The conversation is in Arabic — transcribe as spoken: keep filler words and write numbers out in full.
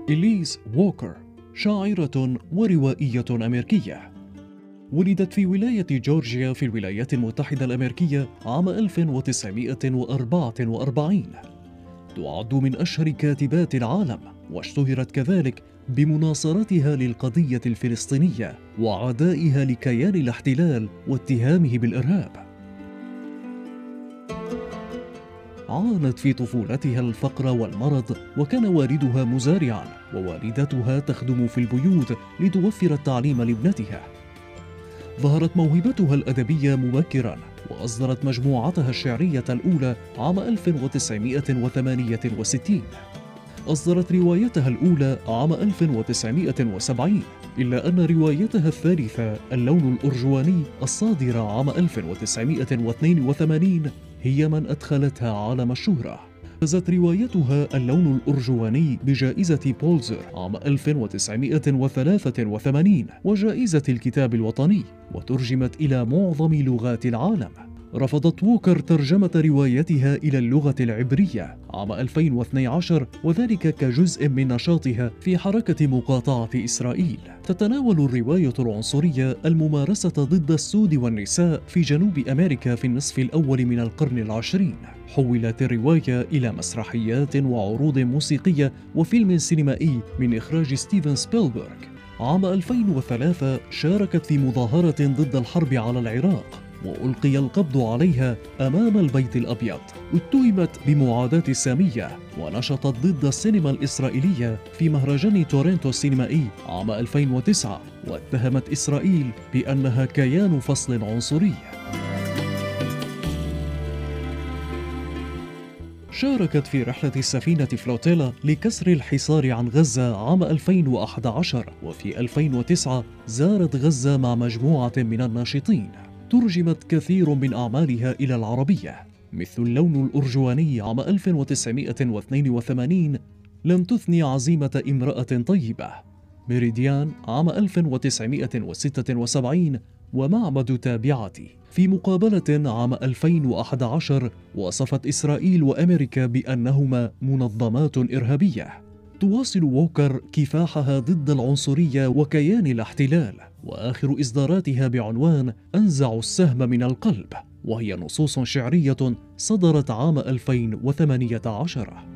إليس ووكر شاعرة وروائية أمريكية، ولدت في ولاية جورجيا في الولايات المتحدة الأمريكية عام ألف وتسعمائة وأربعة وأربعين. تعد من أشهر كاتبات العالم، واشتهرت كذلك بمناصرتها للقضية الفلسطينية وعدائها لكيان الاحتلال واتهامه بالإرهاب. عانت في طفولتها الفقر والمرض، وكان والدها مزارعاً ووالدتها تخدم في البيوت لتوفر التعليم لابنتها. ظهرت موهبتها الأدبية مبكراً، وأصدرت مجموعتها الشعرية الأولى عام ألف وتسعمائة وثمانية وستين. أصدرت روايتها الأولى عام ألف وتسعمائة وسبعين، إلا أن روايتها الثالثة اللون الأرجواني الصادرة عام ألف وتسعمائة واثنين وثمانين هي من أدخلتها عالم الشهرة. فازت روايتها اللون الأرجواني بجائزة بولزر عام ألف وتسعمائة وثلاثة وثمانين وجائزة الكتاب الوطني، وترجمت إلى معظم لغات العالم. رفضت ووكر ترجمة روايتها إلى اللغة العبرية عام ألفين واثني عشر، وذلك كجزء من نشاطها في حركة مقاطعة إسرائيل. تتناول الرواية العنصرية الممارسة ضد السود والنساء في جنوب أمريكا في النصف الأول من القرن العشرين. حولت الرواية إلى مسرحيات وعروض موسيقية وفيلم سينمائي من إخراج ستيفن سبيلبرغ. عام ألفين وثلاثة شاركت في مظاهرة ضد الحرب على العراق، وألقي القبض عليها أمام البيت الأبيض. اتهمت بمعاداة السامية، ونشطت ضد السينما الإسرائيلية في مهرجان تورنتو السينمائي عام ألفين وتسعة، واتهمت إسرائيل بأنها كيان فصل عنصري. شاركت في رحلة السفينة فلوتيلا لكسر الحصار عن غزة عام ألفين وأحد عشر، وفي ألفين وتسعة زارت غزة مع مجموعة من الناشطين. ترجمت كثير من أعمالها إلى العربية، مثل اللون الأرجواني عام ألف وتسعمائة واثنين وثمانين، لم تثني عزيمة امرأة طيبة، ميريديان عام ألف وتسعمائة وستة وسبعين، ومعبد تابعتي. في مقابلة عام ألفين وأحد عشر وصفت إسرائيل وأمريكا بأنهما منظمات إرهابية. تواصل ووكر كفاحها ضد العنصرية وكيان الاحتلال، وآخر إصداراتها بعنوان أنزع السهم من القلب، وهي نصوص شعرية صدرت عام ألفين وثمانية عشر.